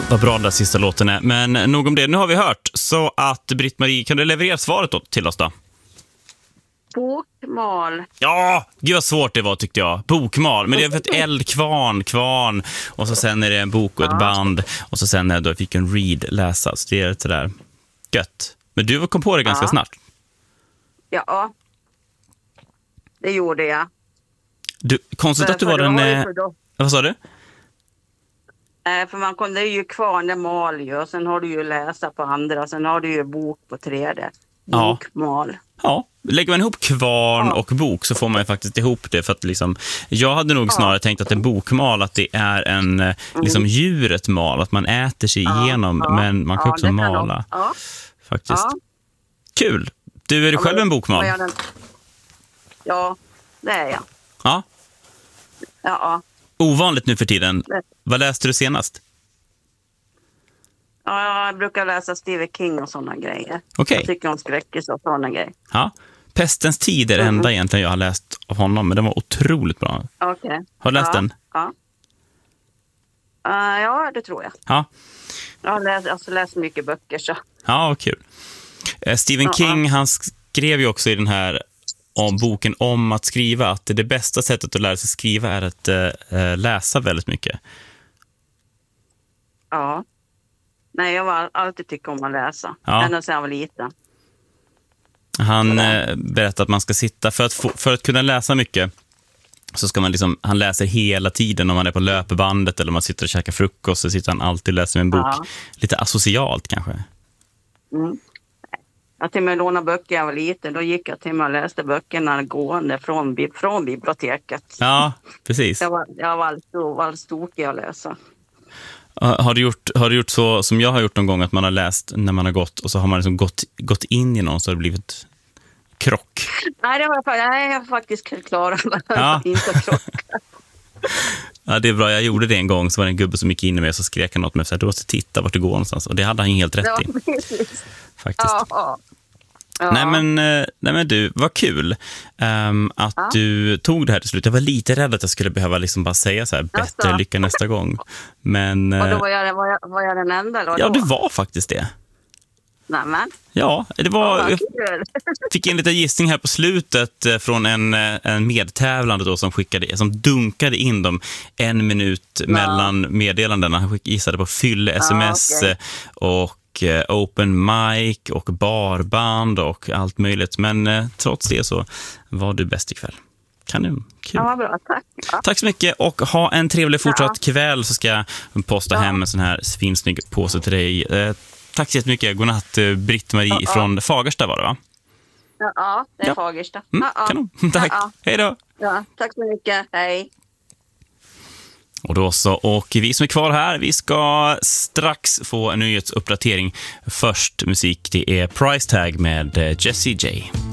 Vad bra den där sista låten är. Men nog om det, nu har vi hört. Så att Britt-Marie, kan du leverera svaret då, till oss då? Bokmal. Ja, gud vad svårt det var tyckte jag. Bokmal, men det är för ett eldkvarn. Och så sen är det en bok och ett band. Och så sen är då fick en read läsas. Det är det där gött. Men du kom på det ganska snart. Ja, det gjorde jag. Konstigt att du var den... Vad sa du? För man kunde ju kvarn, det mal ju. Och sen har du ju läsa på andra. Sen har du ju bok på tredje. Bokmal. Ja, lägger man ihop kvarn och bok så får man ju faktiskt ihop det. För att liksom, jag hade nog snarare tänkt att en bokmal, att det är en liksom djuret mal. Att man äter sig igenom, men man kan också mala. Faktiskt. Kul. Du, är du själv en bokmal? Ja, det är jag. Ja. Ja. Ovanligt nu för tiden. Vad läste du senast? Ja, jag brukar läsa Stephen King och sådana grejer. Okay. Jag tycker om skräckis och sådana grejer. Ja. Pestens tid är det enda egentligen jag har läst av honom, men den var otroligt bra. Okay. Har du läst den? Ja. Ja, det tror jag. Ja. Jag har läst mycket böcker så. Ja, vad kul. Stephen King, han skrev ju också i den här boken om att skriva att det bästa sättet att lära sig skriva är att läsa väldigt mycket. Ja. Nej, jag har alltid tyckt om att läsa. Ända sedan jag var liten. Han berättar att man ska sitta för att kunna läsa mycket, så ska man liksom, han läser hela tiden om man är på löpebandet eller om man sitter och käkar frukost, så sitter han alltid och läser en bok. Lite asocialt kanske. Jag till och med lånade böcker jag var liten. Då gick jag till mig och läste böckerna gående från biblioteket. Ja, precis. Jag var alldeles tokig att läsa. Har du gjort så som jag har gjort någon gång, att man har läst när man har gått och så har man liksom gått in i någon, så har det blivit krock? Nej, jag har faktiskt klarat att inte krocka. Ja, det är bra. Jag gjorde det en gång, så var det en gubbe som gick in i mig och så skrek han något med att du måste titta vart du går någonstans. Och det hade han helt rätt i. Faktiskt. Ja. Nej men du, vad kul att du tog det här till slut. Jag var lite rädd att jag skulle behöva liksom bara säga så här, bättre lycka nästa gång. Men och då var jag den enda då? Ja, du var faktiskt det. Nämen. Ja, det var... Jag fick en liten gissning här på slutet från en medtävlande då som dunkade in dem 1 minut mellan meddelandena. Han gissade på fylle-sms och open mic och barband och allt möjligt. Men trots det så var du bäst ikväll. Kanon, kul. Ja, bra, tack. Ja. Tack så mycket och ha en trevlig fortsatt kväll, så ska jag posta hem en sån här svinsnygg påse till dig. Tack så jättemycket. Godnatt, Britt-Marie från Fagersta var det, va? Ja, det är Fagersta. Kanon. Tack. Hej då. Ja, tack så mycket. Hej. Och då så, och vi som är kvar här, vi ska strax få en nyhetsuppdatering. Först musik, det är Price Tag med Jessie J.